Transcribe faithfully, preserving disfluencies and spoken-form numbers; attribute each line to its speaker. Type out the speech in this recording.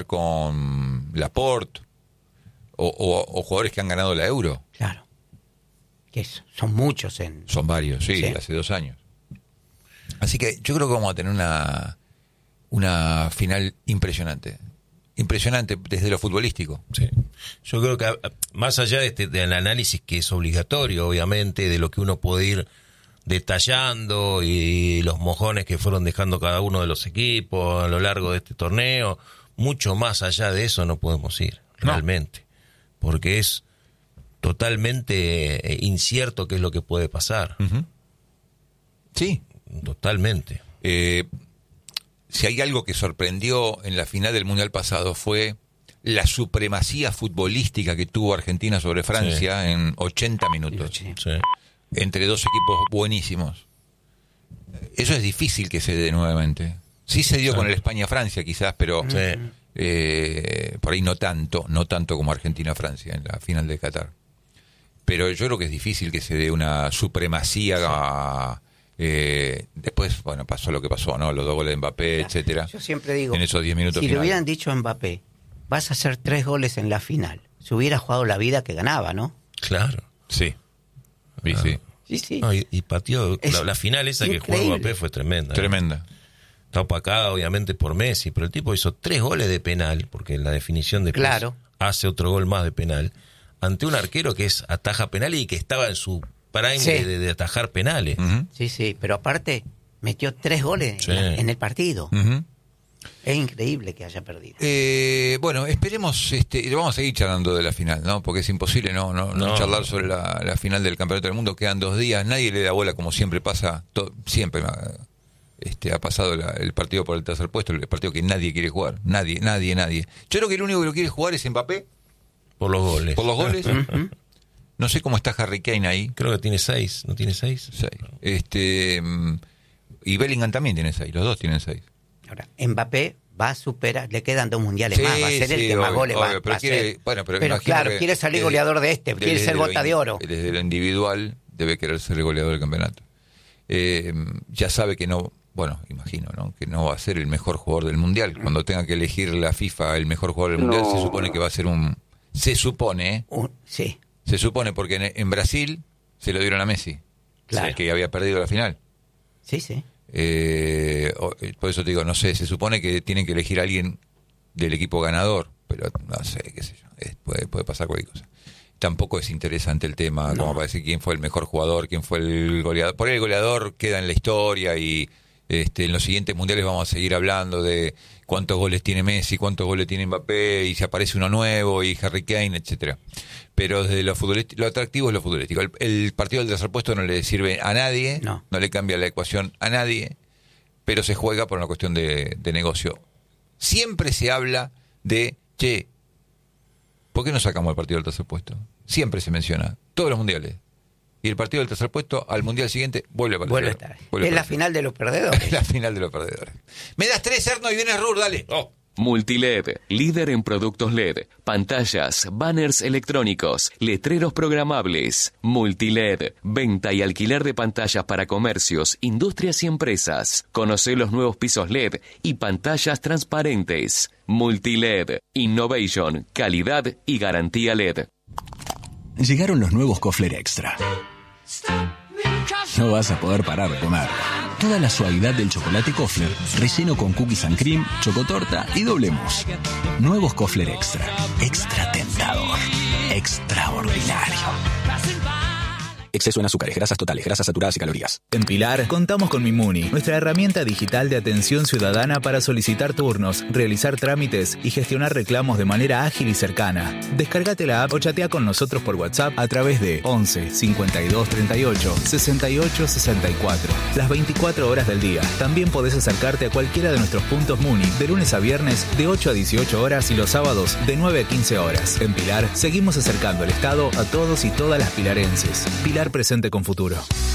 Speaker 1: con Laporte o, o, o jugadores que han ganado la Euro.
Speaker 2: Claro. Que es, son muchos en...
Speaker 1: Son varios, sí,
Speaker 2: sí,
Speaker 1: hace dos años. Así que yo creo que vamos a tener una, una final impresionante. Impresionante desde lo futbolístico.
Speaker 3: Sí. Yo creo que más allá de este, del análisis que es obligatorio, obviamente, de lo que uno puede ir detallando y los mojones que fueron dejando cada uno de los equipos a lo largo de este torneo, mucho más allá de eso no podemos ir, no. realmente, porque es totalmente incierto qué es lo que puede pasar.
Speaker 1: Uh-huh. Sí.
Speaker 3: Totalmente.
Speaker 1: Eh, si hay algo que sorprendió en la final del Mundial pasado fue la supremacía futbolística que tuvo Argentina sobre Francia sí. en ochenta minutos.
Speaker 3: Sí.
Speaker 1: Entre dos equipos buenísimos. Eso es difícil que se dé nuevamente. Sí se dio sí. con el España-Francia quizás, pero sí. eh, por ahí no tanto, no tanto como Argentina-Francia en la final de Qatar. Pero yo creo que es difícil que se dé una supremacía. Sí. A, eh, después, bueno, pasó lo que pasó, ¿no? Los dos goles de Mbappé, claro. etcétera.
Speaker 2: Yo siempre digo,
Speaker 1: en esos diez minutos
Speaker 2: si
Speaker 1: finales.
Speaker 2: le hubieran dicho a Mbappé, vas a hacer tres goles en la final, se hubiera jugado la vida que ganaba, ¿no?
Speaker 3: Claro.
Speaker 1: Sí. Sí,
Speaker 3: ah.
Speaker 1: sí.
Speaker 2: sí, sí.
Speaker 3: No, y, y pateó, la, la final esa increíble. Que jugó Mbappé fue tremenda.
Speaker 1: Tremenda.
Speaker 3: ¿eh? Está opacada obviamente por Messi, pero el tipo hizo tres goles de penal, porque en la definición de
Speaker 2: claro.
Speaker 3: hace otro gol más de penal, ante un arquero que es ataja penales y que estaba en su prime sí. de, de atajar penales.
Speaker 1: Uh-huh.
Speaker 2: Sí, sí, pero aparte metió tres goles
Speaker 3: sí.
Speaker 2: en, la, en el partido.
Speaker 1: Uh-huh.
Speaker 2: Es increíble que haya perdido.
Speaker 1: Eh, bueno, esperemos, este, vamos a seguir charlando de la final, ¿no? Porque es imposible no, no, no, no. charlar sobre la, la final del Campeonato del Mundo. Quedan dos días, nadie le da bola como siempre pasa, to, siempre este, ha pasado la, el partido por el tercer puesto, el partido que nadie quiere jugar, nadie, nadie, nadie. Yo creo que el único que lo quiere jugar es Mbappé.
Speaker 3: Por los goles.
Speaker 1: Por los goles. No sé cómo está Harry Kane ahí.
Speaker 3: Creo que tiene seis, ¿no tiene seis?
Speaker 1: Seis. Este, y Bellingham también tiene seis, los dos tienen seis.
Speaker 2: Ahora, Mbappé va a superar, le quedan dos mundiales sí, más, va a ser sí, el que obvio, más goles obvio, va,
Speaker 1: pero
Speaker 2: va a
Speaker 1: quiere,
Speaker 2: ser.
Speaker 1: Bueno, pero
Speaker 2: pero claro, quiere salir desde, goleador de este, quiere ser bota de oro.
Speaker 1: Desde lo individual debe querer ser el goleador del campeonato. Eh, ya sabe que no, bueno, imagino, ¿no? Que no va a ser el mejor jugador del mundial. Cuando tenga que elegir la FIFA el mejor jugador del no. mundial, se supone que va a ser un... Se supone, ¿eh?
Speaker 2: Un, sí.
Speaker 1: Se supone, porque en, en Brasil se lo dieron a Messi,
Speaker 2: claro.
Speaker 1: que había perdido la final.
Speaker 2: Sí, sí.
Speaker 1: Eh, por eso te digo, no sé, se supone que tienen que elegir a alguien del equipo ganador, pero no sé, qué sé yo, es, puede, puede pasar cualquier cosa. Tampoco es interesante el tema, no. como para decir quién fue el mejor jugador, quién fue el goleador. Por ahí el goleador queda en la historia y este, en los siguientes mundiales vamos a seguir hablando de cuántos goles tiene Messi, cuántos goles tiene Mbappé, y si aparece uno nuevo, y Harry Kane, etcétera. Pero desde lo futbolístico, lo atractivo es lo futbolístico. El, el partido del tercer puesto no le sirve a nadie,
Speaker 2: no.
Speaker 1: no le cambia la ecuación a nadie, pero se juega por una cuestión de, de negocio. Siempre se habla de, che, ¿por qué no sacamos el partido del tercer puesto? Siempre se menciona, todos los mundiales. Y el partido del tercer puesto al mundial siguiente vuelve a aparecer.
Speaker 2: Vuelve a estar.
Speaker 1: Vuelve
Speaker 2: es
Speaker 1: a
Speaker 2: la final de los perdedores.
Speaker 1: Es la final de los perdedores. Me das tres, Erno, y vienes Rur, dale. Oh.
Speaker 4: Multiled, líder en productos L E D, pantallas, banners electrónicos, letreros programables. Multiled, venta y alquiler de pantallas para comercios, industrias y empresas. Conoce los nuevos pisos L E D y pantallas transparentes. Multiled, innovation, calidad y garantía L E D.
Speaker 5: Llegaron los nuevos Kofler Extra. No vas a poder parar de comer. Toda la suavidad del chocolate Kofler, relleno con cookies and cream, chocotorta y doble mousse. Nuevos Kofler Extra. Extra tentador. Extraordinario. Exceso en azúcares, grasas totales, grasas saturadas y calorías.
Speaker 6: En Pilar, contamos con Mimuni, nuestra herramienta digital de atención ciudadana para solicitar turnos, realizar trámites y gestionar reclamos de manera ágil y cercana. Descárgate la app o chatea con nosotros por WhatsApp a través de once, cincuenta y dos, treinta y ocho, sesenta y ocho, sesenta y cuatro. Las veinticuatro horas del día. También podés acercarte a cualquiera de nuestros puntos Muni de lunes a viernes de ocho a dieciocho horas y los sábados de nueve a quince horas. En Pilar, seguimos acercando el Estado a todos y todas las pilarenses. Pilar presente con futuro.